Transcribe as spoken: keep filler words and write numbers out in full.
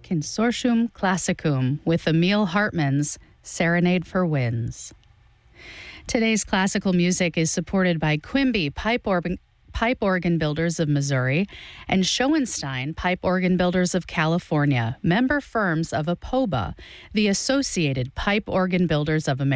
Consortium Classicum with Emil Hartmann's Serenade for Winds. Today's classical music is supported by Quimby Pipe Organ, Pipe Organ Builders of Missouri and Schoenstein Pipe Organ Builders of California, member firms of A P O B A, the Associated Pipe Organ Builders of America.